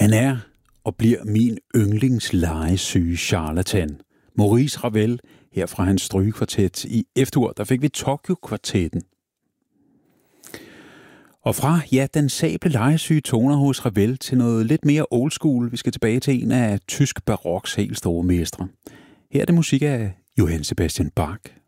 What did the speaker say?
Han er og bliver min yndlingslegesyge charlatan. Maurice Ravel, her fra hans strygekvartet i F-dur, der fik vi Tokyo-kvartetten. Og fra, den sable legesyge toner hos Ravel til noget lidt mere old school. Vi skal tilbage til en af tysk baroks helt store mestre. Her er det musik af Johann Sebastian Bach.